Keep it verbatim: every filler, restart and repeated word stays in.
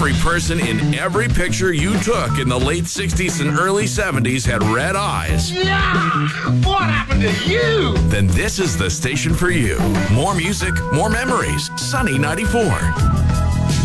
every person in every picture you took in the late sixties and early seventies had red eyes, Yeah! What happened to you? then this is the station for you. More music, more memories. Sunny ninety-four.